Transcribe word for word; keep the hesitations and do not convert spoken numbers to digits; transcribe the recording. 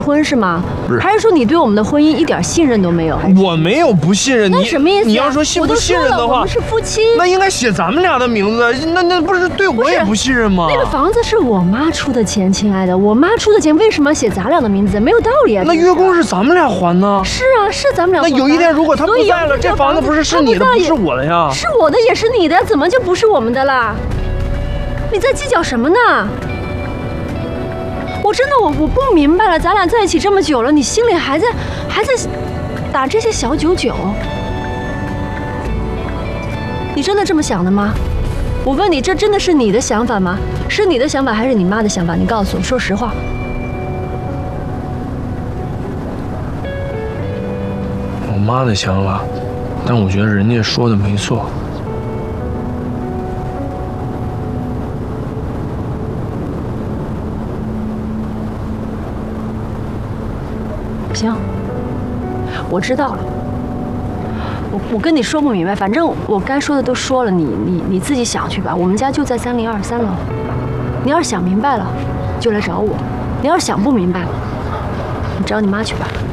婚是吗？ 不是， 还是说你对我们的婚姻一点信任都没有？ 我没有不信任你。 那什么意思？ 你要说信不信任的话， 我们是夫妻， 那应该写咱们俩的名字。那那不是对我也不信任吗？ 那个房子是我妈出的钱，亲爱的，我妈出的钱为什么要写咱俩的名字？没有道理啊！ 那月供是咱们俩还呢？ 是啊，是咱们俩。 那有一天如果他不在了，这房子不是是你的，不是我的呀？ 是我的也是你的，怎么就不是我们的啦？你在计较什么呢？我真的我我不明白了，咱俩在一起这么久了，你心里还在还在打这些小九九？你真的这么想的吗？我问你，这真的是你的想法吗？是你的想法还是你妈的想法？你告诉我，说实话。 我妈的想法，但我觉得人家说的没错。 行，我知道了。我我跟你说不明白，反正我该说的都说了，你你你自己想去吧。我们家就在三零二三楼，你要是想明白了，就来找我；你要是想不明白，你找你妈去吧。